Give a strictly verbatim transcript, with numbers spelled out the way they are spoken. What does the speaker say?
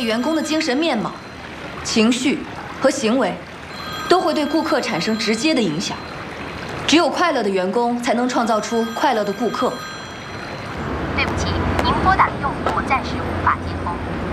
位员工的精神面貌、情绪和行为，都会对顾客产生直接的影响。只有快乐的员工，才能创造出快乐的顾客。 对不起，您拨打的用户暂时无法接通。